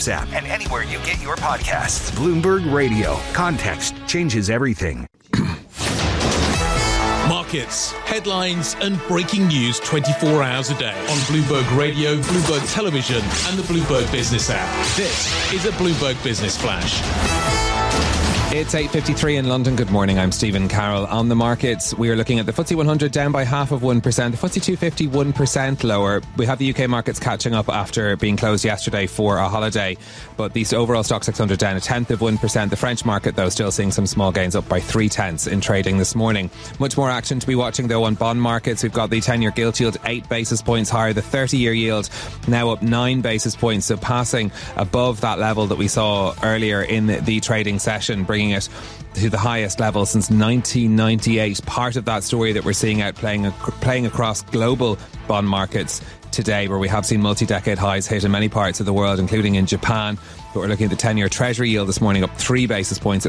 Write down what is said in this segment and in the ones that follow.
Sports app and anywhere you get your podcasts. Bloomberg Radio. Context changes everything. Markets, headlines and breaking news 24 hours a day on Bloomberg Radio, Bloomberg Television and the Bloomberg Business app. This is a Bloomberg Business Flash. It's 8:53 in London. Good morning, I'm Stephen Carroll. On the markets, we are looking at the FTSE 100 down by 0.5%, the FTSE 250 1% lower. We have the UK markets catching up after being closed yesterday for a holiday, but the overall stock 600 down 0.1%. The French market, though, still seeing some small gains, up by 0.3 in trading this morning. Much more action to be watching, though, on bond markets. We've got the 10-year gilt yield 8 basis points higher, the 30-year yield now up 9 basis points, so passing above that level that we saw earlier in the trading session, bringing it to the highest level since 1998. Part of that story that we're seeing out playing across global bond markets today, where we have seen multi-decade highs hit in many parts of the world, including in Japan. But we're looking at the 10-year Treasury yield this morning up 3 basis points at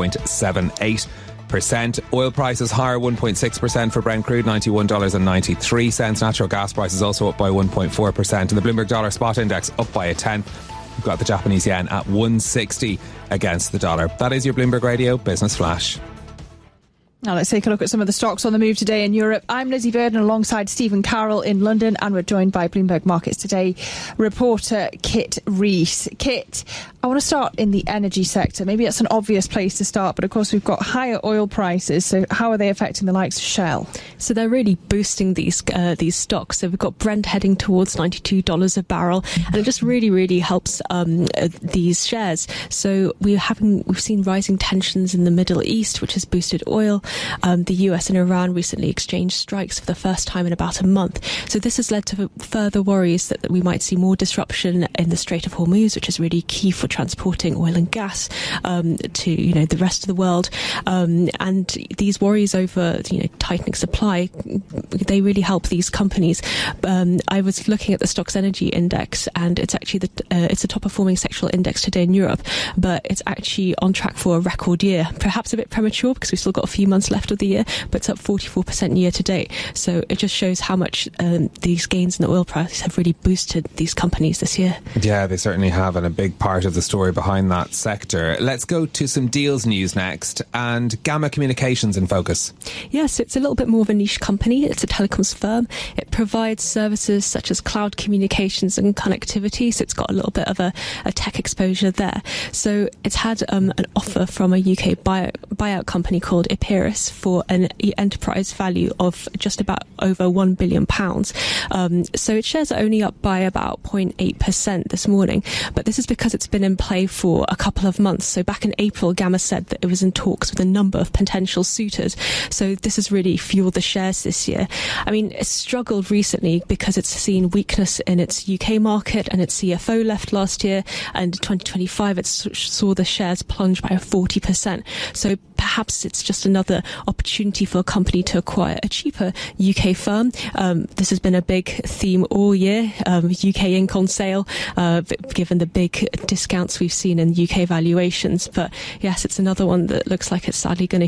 4.78%. Oil prices higher 1.6% for Brent crude, $91.93. Natural gas prices also up by 1.4%. And the Bloomberg Dollar Spot Index up by a 10. We've got the Japanese yen at 160 against the dollar. That is your Bloomberg Radio Business Flash. Now let's take a look at some of the stocks on the move today in Europe. I'm Lizzie Burden alongside Stephen Carroll in London, and we're joined by Bloomberg Markets Today reporter Kit Rees. Kit, I want to start in the energy sector. Maybe it's an obvious place to start, but of course we've got higher oil prices. So how are they affecting the likes of Shell? So they're really boosting these stocks. So we've got Brent heading towards $92 a barrel, and it just really helps these shares. So we've seen rising tensions in the Middle East, which has boosted oil. The US and Iran recently exchanged strikes for the first time in about a month. So this has led to further worries that we might see more disruption in the Strait of Hormuz, which is really key for transporting oil and gas to the rest of the world. And these worries over tightening supply, they really help these companies. I was looking at the Stoxx Energy Index, and it's actually it's the top performing sectoral index today in Europe, but it's actually on track for a record year. Perhaps a bit premature because we've still got a few months left of the year, but it's up 44% year to date. So it just shows how much these gains in the oil price have really boosted these companies this year. Yeah, they certainly have, and a big part of the story behind that sector. Let's go to some deals news next, and Gamma Communications in focus. Yes, it's a little bit more of a niche company. It's a telecoms firm. It provides services such as cloud communications and connectivity, so it's got a little bit of a tech exposure there. So it's had an offer from a UK buyout company called Epirus for an enterprise value of just about over £1 billion. So its shares are only up by about 0.8% this morning, but this is because it's been in play for a couple of months. So back in April, Gamma said that it was in talks with a number of potential suitors. So this has really fueled the shares this year. I mean, it's struggled recently because it's seen weakness in its UK market, and its CFO left last year, and in 2025 it saw the shares plunge by 40%. So perhaps it's just another opportunity for a company to acquire a cheaper UK firm. This has been a big theme all year, UK Inc on sale, given the big discounts we've seen in UK valuations. But yes, it's another one that looks like it's sadly going to